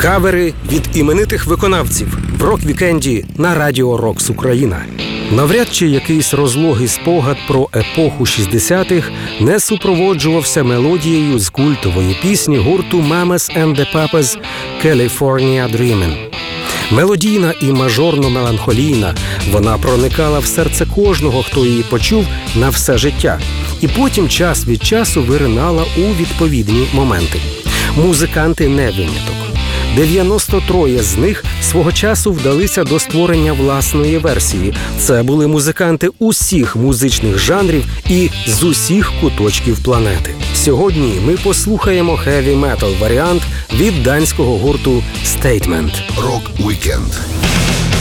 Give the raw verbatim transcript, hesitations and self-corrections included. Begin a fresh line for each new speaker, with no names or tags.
Кавери від іменитих виконавців в рок-вікенді на Радіо Рокс Україна. Навряд чи якийсь розлогий спогад про епоху шістдесятих не супроводжувався мелодією з культової пісні гурту Mamas and the Papas «California Dreamin'». Мелодійна і мажорно-меланхолійна, вона проникала в серце кожного, хто її почув на все життя. І потім час від часу виринала у відповідні моменти. Музиканти не виняток. дев'яносто троє з них свого часу вдалися до створення власної версії. Це були музиканти усіх музичних жанрів і з усіх куточків планети. Сьогодні ми послухаємо хеві-метал варіант від данського гурту Statement.
Рок-вікенд.